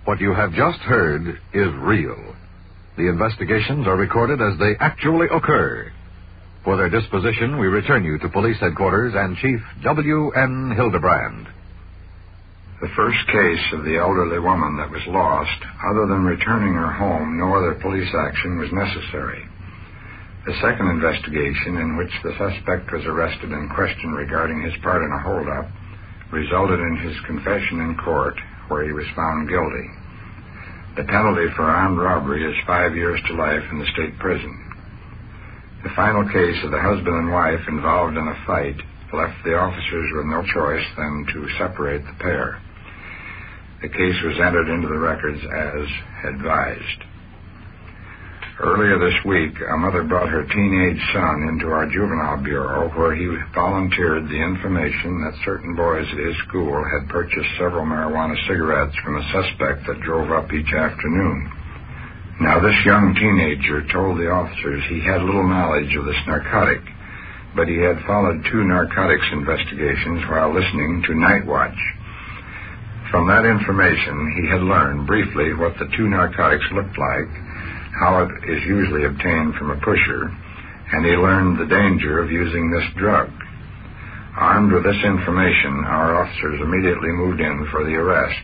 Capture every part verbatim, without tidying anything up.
What you have just heard is real. The investigations are recorded as they actually occur. For their disposition, we return you to Police Headquarters and Chief W N Hildebrand. The first case of the elderly woman that was lost, other than returning her home, no other police action was necessary. The second investigation, in which the suspect was arrested and questioned regarding his part in a holdup, resulted in his confession in court, where he was found guilty. The penalty for armed robbery is five years to life in the state prison. The final case of the husband and wife involved in a fight left the officers with no choice than to separate the pair. The case was entered into the records as advised. Earlier this week, a mother brought her teenage son into our juvenile bureau, where he volunteered the information that certain boys at his school had purchased several marijuana cigarettes from a suspect that drove up each afternoon. Now, this young teenager told the officers he had little knowledge of this narcotic, but he had followed two narcotics investigations while listening to Night Watch. From that information, he had learned briefly what the two narcotics looked like, how it is usually obtained from a pusher, and he learned the danger of using this drug. Armed with this information, our officers immediately moved in for the arrest.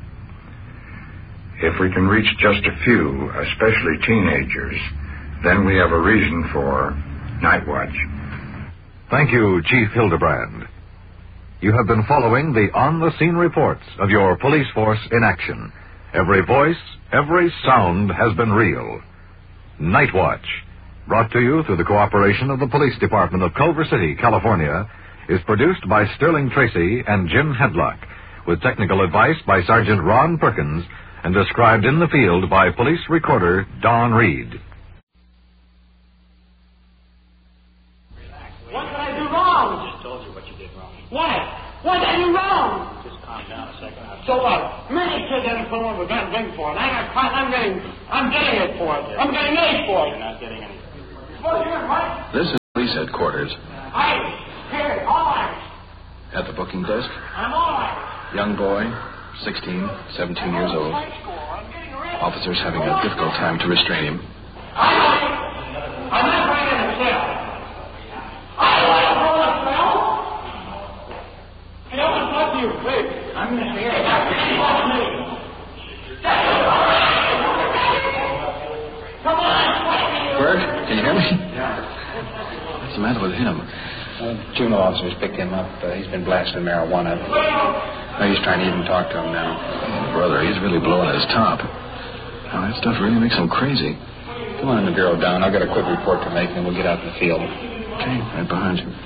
If we can reach just a few, especially teenagers, then we have a reason for Night Watch. Thank you, Chief Hildebrand. You have been following the on-the-scene reports of your police force in action. Every voice, every sound has been real. Night Watch, brought to you through the cooperation of the Police Department of Culver City, California, is produced by Sterling Tracy and Jim Hedlock, with technical advice by Sergeant Ron Perkins, and described in the field by Police Recorder Don Reed. What did I do wrong? I just told you what you did wrong. What? What did I do wrong? Just calm down a second. I'll So what? Many kids haven't come over got a drink for it. I got caught. I'm getting, I'm getting it for it. I'm getting paid for it. You're not getting anything. Well, you're right. This is Police Headquarters. I, here, all right. At the booking desk, I'm all right. young boy, sixteen, seventeen years old. Officers having a difficult time to restrain him. I like I'm not right in a cell. I like to roll a cell. Hey, I want to talk to you, please. I'm going to say it. Talk to me. Come on. Bert, can you hear me? Yeah. What's the matter with him? Uh, juvenile officers picked him up. Uh, he's been blasting marijuana. Uh, he's trying to even talk to him now. Oh, brother, he's really blowing his top. Now, that stuff really makes him crazy. Come on in the bureau, Don. I've got a quick report to make, and then we'll get out in the field. Okay, right behind you.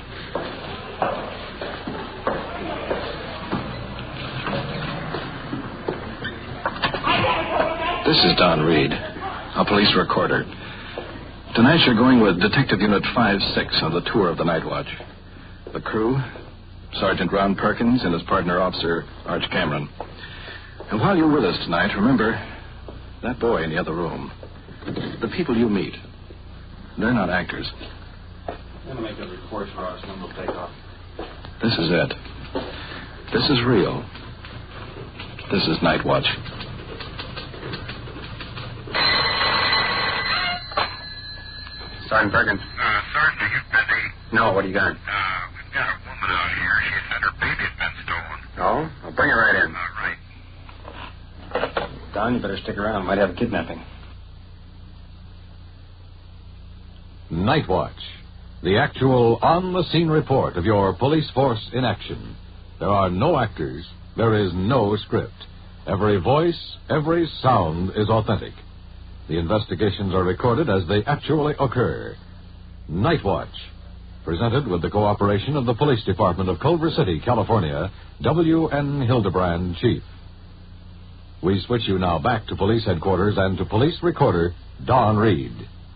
This is Don Reed, a police recorder. Tonight you're going with Detective Unit five six on the tour of the Night Watch. The crew, Sergeant Ron Perkins and his partner officer, Arch Cameron. And while you're with us tonight, remember, that boy in the other room, the people you meet, they're not actors. I'm going to make a report for us, and then we'll take off. This is it. This is real. This is Night Watch. Sergeant Perkins. Uh, Sergeant, are you busy? No, what do you got? Uh, we've got a woman out here. She said her baby's been stolen. Oh? I'll bring her right in. All right. Don, you better stick around. Might have a kidnapping. Night Watch, the actual on-the-scene report of your police force in action. There are no actors. There is no script. Every voice, every sound is authentic. The investigations are recorded as they actually occur. Night Watch, presented with the cooperation of the Police Department of Culver City, California, W N Hildebrand, Chief. We switch you now back to Police Headquarters and to Police Recorder Don Reed.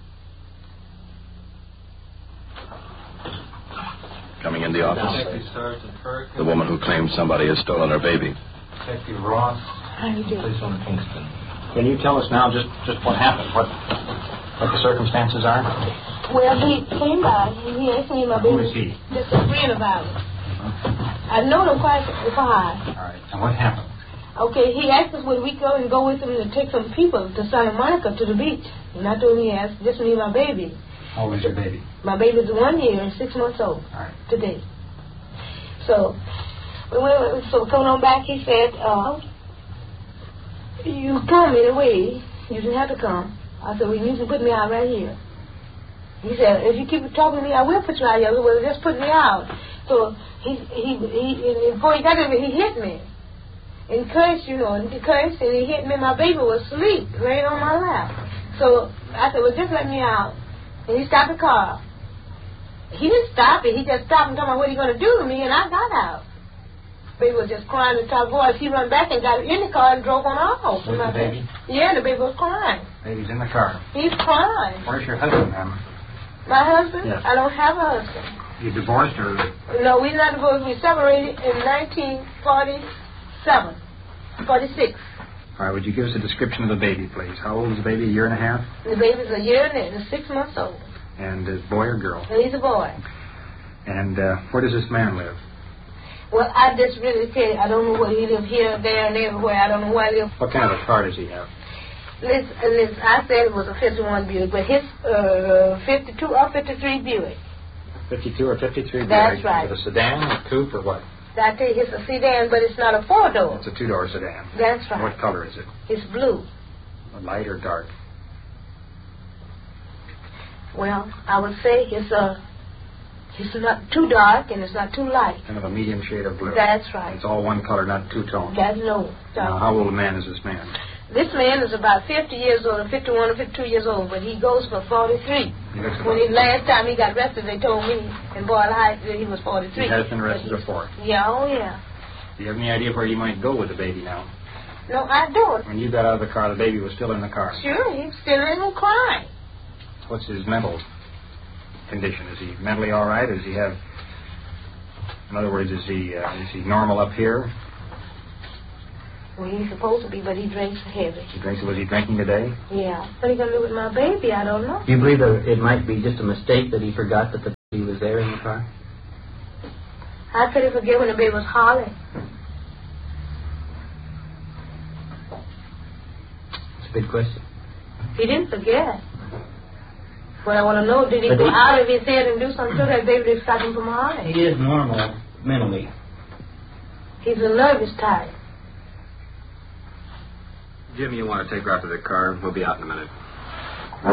Coming in the office, Detective Sergeant Perkins. the woman who claims somebody has stolen her baby. Detective Ross. How do you do? Police on Kingston. Can you tell us now just, just what happened? What what the circumstances are? Well, he came by. He asked me my Who baby. is he? Just a friend of ours. I've known him quite a while. All right. And what happened? Okay, he asked us would we go and go with him to take some people to Santa Monica to the beach. And I told him he asked just me and my baby. How old is your baby? My baby's one year and six months old. All right. Today. So, we went, so coming on back, he said, uh, you come anyway. You didn't have to come. I said, well, you can put me out right here. He said, if you keep talking to me, I will put you out here. Well, just put me out. So he, he, he, and before he got in, he hit me. And cursed, you know, and he cursed, and he hit me. My baby was asleep, laying on my lap. So I said, well, just let me out. And he stopped the car. He didn't stop it. He just stopped and told me what he going to do to me, and I got out. Baby was just crying the top voice. He ran back and got in the car and drove on off. With the baby? Yeah, the baby was crying. Baby's in the car. He's crying. Where's your husband, ma'am? My husband? Yes. I don't have a husband. You divorced or? No, we're not divorced. We separated in nineteen forty-seven, forty-six. All right, would you give us a description of the baby, please? How old is the baby? A year and a half? The baby's a year and six months old. And is boy or girl? And he's a boy. And uh, where does this man live? Well, I just really say I don't know where he lives here, there, and everywhere. I don't know where he lives. What kind of a car does he have? Listen, listen, I said it was a fifty-one Buick, but his uh, fifty-two or fifty-three Buick. fifty-two or fifty-three Buick? That's right. Is it a sedan, a coupe, or what? I tell you, it's a sedan, but it's not a four-door. It's a two-door sedan. That's right. What color is it? It's blue. Light or dark? Well, I would say it's a, it's not too dark and it's not too light. Kind of a medium shade of blue. That's right. It's all one color, not two-tone. That's no. Now, how old a man is this man? This man is about fifty years old, or fifty-one or fifty-two years old, but he goes for forty-three. He looks When about- he, last time he got arrested, they told me in Boyle Heights that he was forty-three. He has been arrested before. Yeah, oh yeah. Do you have any idea where you might go with the baby now? No, I don't. When you got out of the car, the baby was still in the car. Sure, he's still in and crying. What's his mental condition? Is he mentally all right? Does he have, in other words, is he uh, is he normal up here? Well, he's supposed to be, but he drinks heavy. He drinks. Was he drinking today? Yeah. What are you going to do with my baby? I don't know. Do you believe that it might be just a mistake that he forgot that the baby was there in the car? How could he forget when the baby was hollering? It's a big question. He didn't forget. But I want to know, did he But go he- out of his head and do something to that baby to stop him from hollering? He is normal mentally. He's a nervous type. Jim, you want to take her out to the car? We'll be out in a minute.